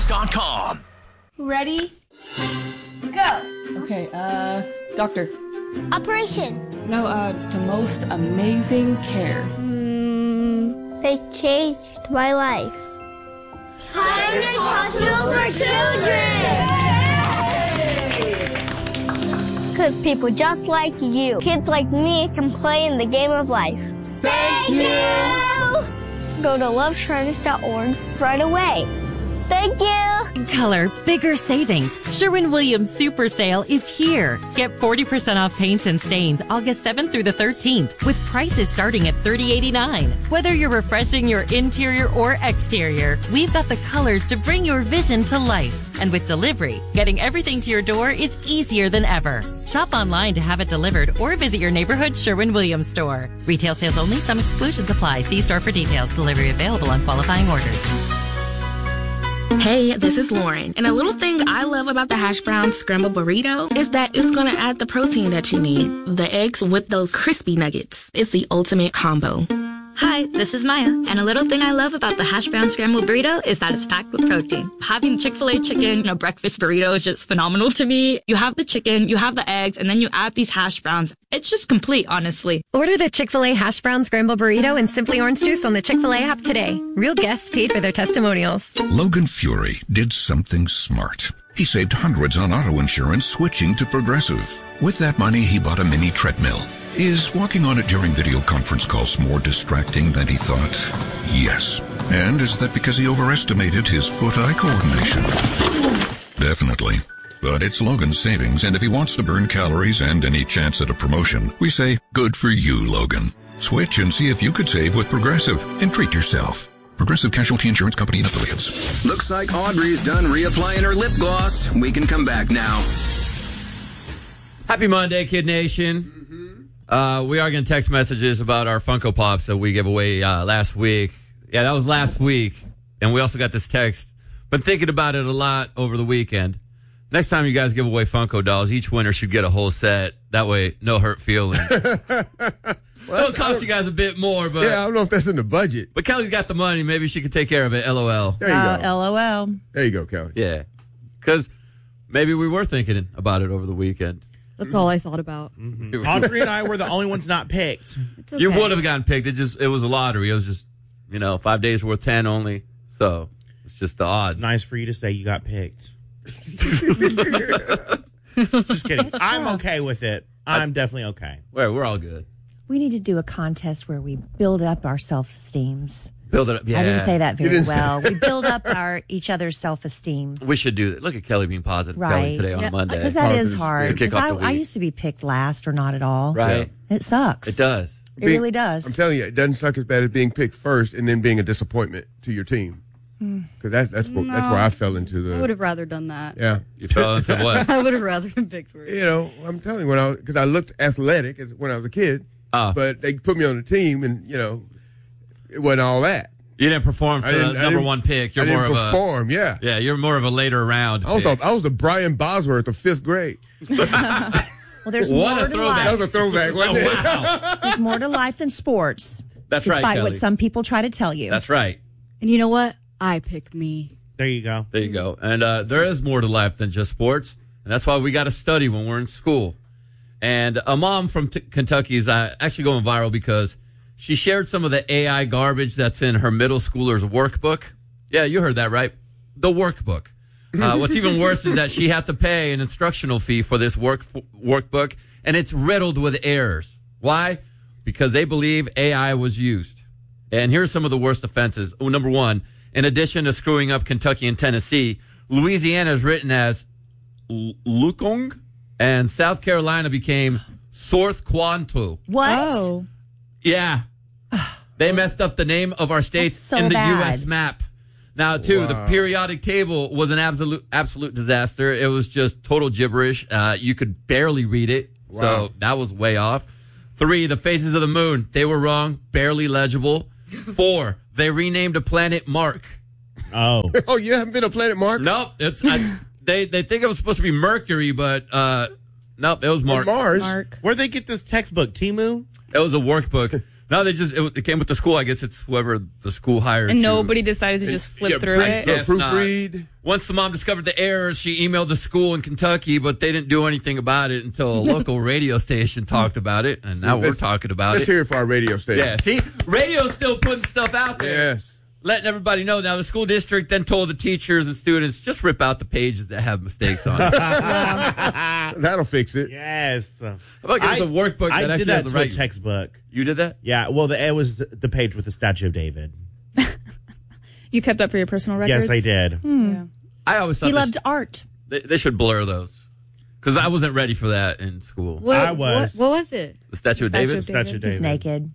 Sports.com. Ready? Go. Okay, doctor. Operation. No, the most amazing care. They changed my life. Pioneers Hospital for Children! Because people just like you, kids like me, can play in the game of life. Thank you! Go to lovetrends.org right away. Thank you! Color, bigger savings. Sherwin-Williams Super Sale is here. Get 40% off paints and stains August 7th through the 13th with prices starting at $30.89. Whether you're refreshing your interior or exterior, we've got the colors to bring your vision to life. And with delivery, getting everything to your door is easier than ever. Shop online to have it delivered or visit your neighborhood Sherwin-Williams store. Retail sales only. Some exclusions apply. See store for details. Delivery available on qualifying orders. Hey, this is Lauren, and a little thing I love about the hash brown scrambled burrito is that it's going to add the protein that you need. The eggs with those crispy nuggets. It's the ultimate combo. Hi, this is Maya, and a little thing I love about the hash brown scrambled burrito is that it's packed with protein. Having Chick-fil-A chicken in a breakfast burrito is just phenomenal to me. You have the chicken, you have the eggs, and then you add these hash browns. It's just complete, honestly. Order the Chick-fil-A hash brown scrambled burrito and Simply Orange Juice on the Chick-fil-A app today. Real guests paid for their testimonials. Logan Fury did something smart. He saved hundreds on auto insurance switching to Progressive. With that money, he bought a mini treadmill. Is walking on it during video conference calls more distracting than he thought? Yes. And is that because he overestimated his foot-eye coordination? Definitely. But it's Logan's savings, and if he wants to burn calories and any chance at a promotion, we say, good for you, Logan. Switch and see if you could save with Progressive and treat yourself. Progressive Casualty Insurance Company and Affiliates. Looks like Audrey's done reapplying her lip gloss. We can come back now. Happy Monday, Kid Nation. We are going to text messages about our Funko Pops that we gave away last week. Yeah, that was last week. And we also got this text. Been thinking about it a lot over the weekend. Next time you guys give away Funko dolls, each winner should get a whole set. That way, no hurt feelings. It'll cost you guys a bit more, but yeah, I don't know if that's in the budget. But Kelly's got the money. Maybe she could take care of it. LOL. There you go. LOL. There you go, Kelly. Yeah. Because maybe we were thinking about it over the weekend. That's all I thought about. Mm-hmm. Audrey and I were the only ones not picked. It's okay. You would have gotten picked. It was a lottery. It was just, 5 days worth 10 only. So it's just the odds. It's nice for you to say you got picked. Just kidding. I'm okay with it. I'm definitely okay. We're all good. We need to do a contest where we build up our self-esteems. Build it up. Yeah. I didn't say that very well. We build up each other's self-esteem. We should do that. Look at Kelly being positive. Right. Kelly today on a Monday. Because that is hard. To kick off the week. I used to be picked last or not at all. Right. It sucks. It does. It really does. I'm telling you, it doesn't suck as bad as being picked first and then being a disappointment to your team. Because that's where I fell into the. I would have rather done that. Yeah. You fell into what? I would have rather been picked first. I'm telling you, because I looked athletic when I was a kid, but they put me on the team and, it wasn't all that. You didn't perform to the number one pick. You're more of perform, yeah. Yeah, you're more of a later round. I was the Brian Bosworth of 5th grade. Well, there's what more a to throwback. life. That was a throwback, wasn't it? Wow. There's more to life than sports. That's right, Despite Kelly. what some people try to tell you. That's right. And you know what? I pick me. There you go. There you go. And there is more to life than just sports. And that's why we got to study when we're in school. And a mom from Kentucky is actually going viral because she shared some of the AI garbage that's in her middle schooler's workbook. Yeah, you heard that right. The workbook. What's even worse is that she had to pay an instructional fee for this workbook, and it's riddled with errors. Why? Because they believe AI was used. And here's some of the worst offenses. Number one, in addition to screwing up Kentucky and Tennessee, Louisiana is written as Lukong, and South Carolina became Sorth Quanto. What? Oh. Yeah. They messed up the name of our states in the bad. U.S. map. Now, too, the periodic table was an absolute disaster. It was just total gibberish. You could barely read it. Wow. So that was way off. 3, the phases of the moon. They were wrong. Barely legible. 4, they renamed a planet Mark. Oh. Oh, you haven't been a planet Mark? Nope. They think it was supposed to be Mercury, but nope, it was Mark. Mars. Mark. Where'd they get this textbook? Temu? It was a workbook. No, it came with the school. I guess it's whoever the school hired. And nobody decided to just flip through it? Yes, proofread. Once the mom discovered the errors, she emailed the school in Kentucky, but they didn't do anything about it until a local radio station talked about it, and now we're talking about it. Let's hear it for our radio station. Yeah, see? Radio's still putting stuff out there. Yes. Letting everybody know. Now, the school district then told the teachers and students, just rip out the pages that have mistakes on it. That'll fix it. Yes. How about give us a workbook that I actually did that has the to a right textbook. You did that? Yeah. Well, it was the page with the statue of David. You kept that for your personal records? Yes, I did. Yeah. I always thought He loved art. They should blur those. Because I wasn't ready for that in school. I was. What was it? The statue of David? Statue of David. He's naked.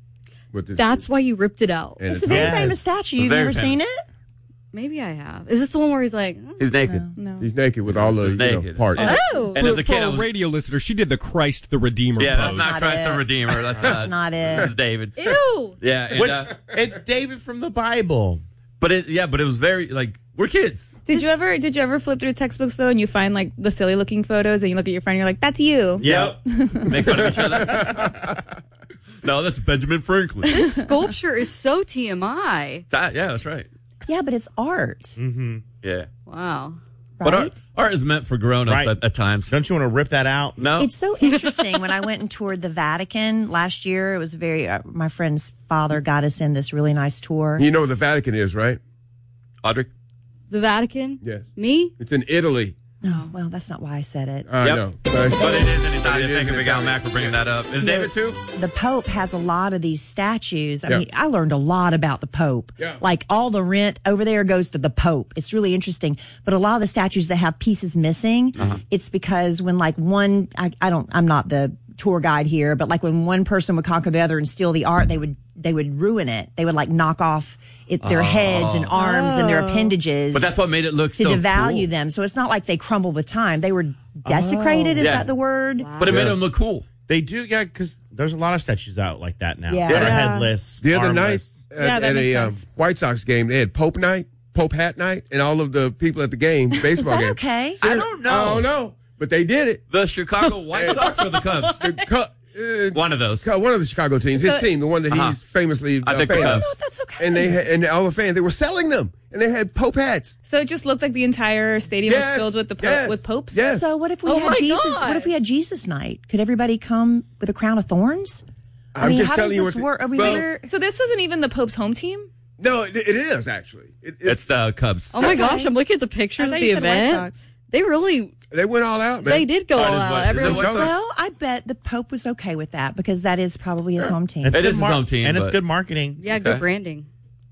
That's why you ripped it out. It's a very famous statue. You've never seen it? Maybe I have. Is this the one where he's like... He's naked. No. He's naked with all the parts. Oh! And as a kid, for a radio listener, she did the Christ the Redeemer Yeah, pose. that's not Christ the Redeemer. That's not it. That's David. Ew! Yeah. And, It's David from the Bible. but it was very, we're kids. Did you ever flip through textbooks though and you find like the silly looking photos and you look at your friend and you're like, that's you? Yep. Make fun of each other. No, that's Benjamin Franklin. This sculpture is so TMI. Yeah, that's right. Yeah, but it's art. Mm-hmm. Yeah. Wow. But Right? art is meant for grown-ups at times. Don't you want to rip that out? No. It's so interesting. When I went and toured the Vatican last year, it was very, my friend's father got us in this really nice tour. You know what the Vatican is, right? Audrey? The Vatican? Yes. Me? It's in Italy. Oh, well, that's not why I said it. I know. But it is in Italy. Thank you, Big Al Mac, for bringing that up. Is David too? The Pope has a lot of these statues. I Yeah. mean, I learned a lot about the Pope. Yeah. Like all the rent over there goes to the Pope. It's really interesting. But a lot of the statues that have pieces missing, it's because when like one, I'm not the tour guide here, but like when one person would conquer the other and steal the art, they would ruin it. They would like knock off their heads and arms and their appendages. But that's what made it look to so devalue cool. them. So it's not like they crumble with time. They were desecrated. Is Yeah. that the word? But it made them look cool. They do, yeah, because there's a lot of statues out like that now. Yeah. That are Yeah. headless. The other night armless. at a White Sox game, they had Pope night, Pope hat night, and all of the people at the game, baseball Is that game. okay? I don't know, but they did it. The Chicago White Sox or the Cubs? One of those. One of the Chicago teams, his team, the one that he's famously I think the fan Cubs. of. That's okay. And all the fans, they were selling them, and they had Pope hats. So it just looked like the entire stadium was filled with with popes? Yes. So what if we Oh had my Jesus? God. What if we had Jesus night? Could everybody come with a crown of thorns? I'm just how telling does you this what. work? Are we well, ever- So this isn't even the Pope's home team? no, it is actually. It's the Cubs. Oh my gosh, I'm looking at the pictures I of thought the you said White event. Sox. They really, They went all out, man. they did go all out. Everyone was so Well, I bet the Pope was okay with that because that is probably his home team. It's It good is his home team, and it's but- good marketing. yeah, good Okay. branding.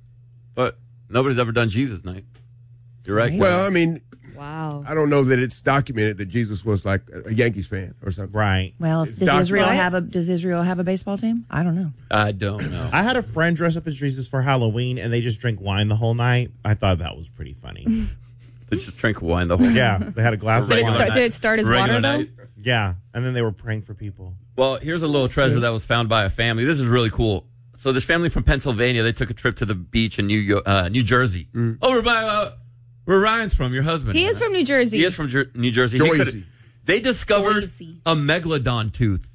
But nobody's ever done Jesus night. You're right. Well, I mean, Wow. I don't know that it's documented that Jesus was like a Yankees fan or something. Right. Well, It's does Israel documented. have a baseball team? I don't know. I don't know. I had a friend dress up as Jesus for Halloween, and they just drink wine the whole night. I thought that was pretty funny. They just drink wine the whole Yeah, they had a glass of Did it, wine. start, did it start as Regular water, though? night. Yeah, and then they were praying for people. Well, here's a little treasure that was found by a family. This is really cool. So this family from Pennsylvania, they took a trip to the beach in New Jersey. Over by where Ryan's from, your husband. He is from New Jersey. He is from New Jersey. Jersey. They discovered a megalodon tooth.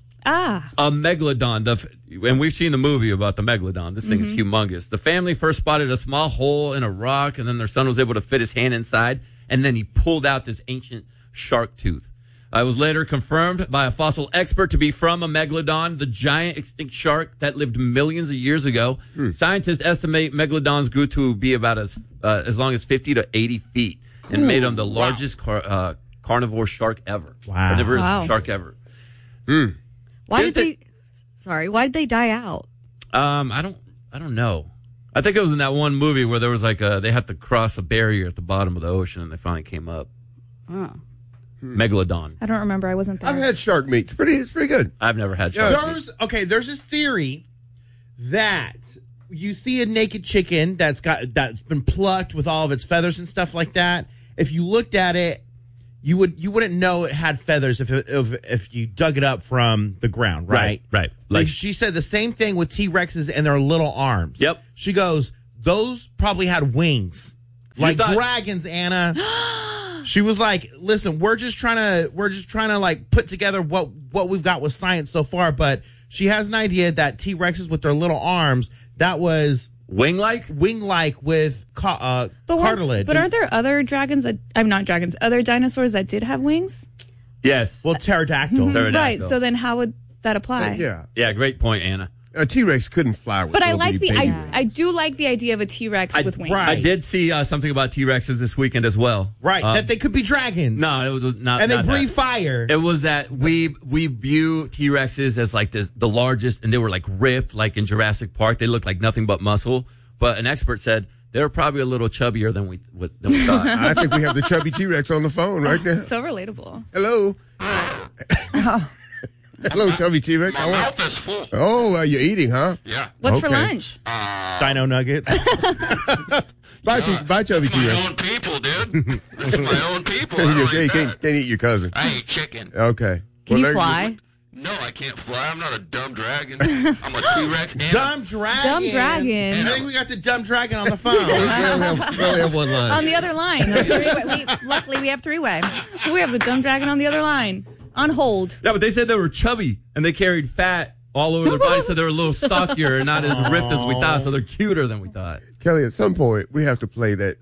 Ah. A megalodon. And we've seen the movie about the megalodon. This thing is humongous. The family first spotted a small hole in a rock, and then their son was able to fit his hand inside, and then he pulled out this ancient shark tooth. It was later confirmed by a fossil expert to be from a megalodon, the giant extinct shark that lived millions of years ago. Scientists estimate megalodons grew to be about as long as 50 to 80 feet and made them the largest carnivore shark ever. Wow. Carnivorous Wow. shark ever. Why did they? Sorry, why did they die out? I don't know. I think it was in that one movie where there was like they had to cross a barrier at the bottom of the ocean and they finally came up. Oh. Megalodon. I don't remember. I wasn't there. I've had shark meat. It's pretty good. I've never had shark meat. There's this theory that you see a naked chicken that's been plucked with all of its feathers and stuff like that. If you looked at it, you wouldn't know it had feathers if you dug it up from the ground, right? Right. Like she said the same thing with T-Rexes and their little arms. Yep. She goes, those probably had wings. Like thought- dragons, Anna. She was like, listen, we're just trying to like put together what we've got with science so far, but She has an idea that T-Rexes with their little arms, that was wing-like with cartilage. But aren't there other dragons that I'm not dragons, other dinosaurs that did have wings? Yes. Well, pterodactyl. Right. So then how would that apply? Yeah, great point, Anna. A T-Rex couldn't fly with But I little like bitty baby. I do like the idea of a T-Rex with wings. I did see something about T-Rexes this weekend as well. Right, that they could be dragons. No, it was not. And they not breathe that. fire. It was that we view T-Rexes as like the largest, and they were like ripped, like in Jurassic Park. They looked like nothing but muscle. But an expert said they were probably a little chubbier than we thought. I think we have the chubby T-Rex on the phone right now. So relatable. Hello. Hello, chubby T-Rex. My mouth is full. Oh, you're eating, huh? Yeah. What's for lunch? Dino nuggets. Bye, chubby T-Rex. My own people, dude. It's my own people. You can't eat your cousin. I eat chicken. Okay. Can you fly? No, I can't fly. I'm not a dumb dragon. I'm a T-Rex. Dumb dragon. Dumb dragon. I think we got the dumb dragon on the phone. we only have one line. On the other line. Luckily, we have three-way. We have the dumb dragon on the other line. On hold. Yeah, but they said they were chubby and they carried fat all over their body, so they were a little stockier and not as ripped as we thought. So they're cuter than we thought. Kelly, at some point, we have to play that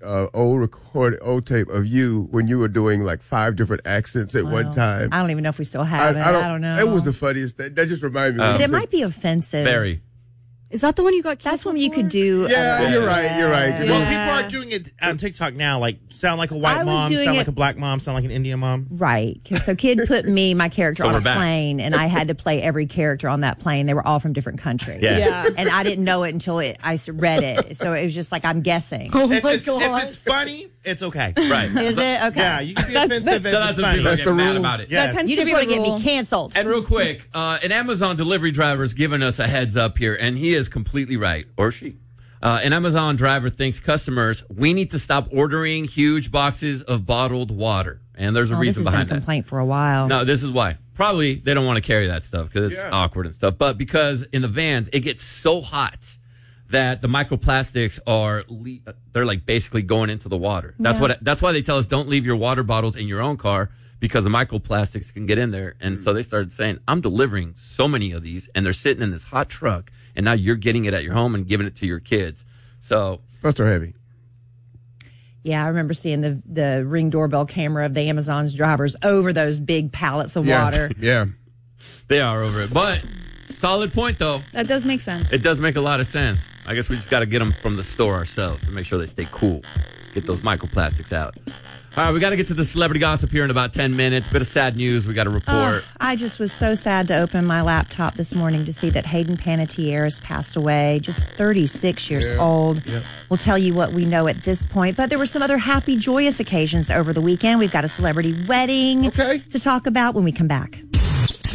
old tape of you when you were doing like 5 different accents at one time. I don't even know if we still have it. I don't know. It was the funniest thing. That just reminded me. But it might be offensive. Very. Is that the one you got canceled? That's one you could do. Yeah, you're right. You're right. Well, people are doing it on TikTok now. Like, sound like a white mom, sound like a black mom, sound like an Indian mom. Right. So Kid put my character on a plane, and I had to play every character on that plane. They were all from different countries. Yeah. And I didn't know it until I read it. So it was just like, I'm guessing. If it's funny, it's okay. Right. Is it? Okay. Yeah, you can be offensive if it's funny. That's the rule. About it. Yes. You just want to get me canceled. And real quick, an Amazon delivery driver is giving us a heads up here, and he is completely right, or she. An Amazon driver thinks customers, we need to stop ordering huge boxes of bottled water. And there's a reason behind This has been a complaint for a while. No, this is why. Probably they don't want to carry that stuff because it's awkward and stuff. But because in the vans, it gets so hot that the microplastics they're like basically going into the water. That's why they tell us don't leave your water bottles in your own car because the microplastics can get in there. And so they started saying, I'm delivering so many of these and they're sitting in this hot truck and now you're getting it at your home and giving it to your kids. So Plus they're heavy. Yeah, I remember seeing the Ring doorbell camera of the Amazon's drivers over those big pallets of water. Yeah. They are over it. But solid point, though. That does make sense. It does make a lot of sense. I guess we just got to get them from the store ourselves to make sure they stay cool. Get those microplastics out. All right, we got to get to the celebrity gossip here in about 10 minutes. Bit of sad news we got to report. I just was so sad to open my laptop this morning to see that Hayden Panettiere has passed away, just 36 years old. Yeah. We'll tell you what we know at this point. But there were some other happy, joyous occasions over the weekend. We've got a celebrity wedding to talk about when we come back.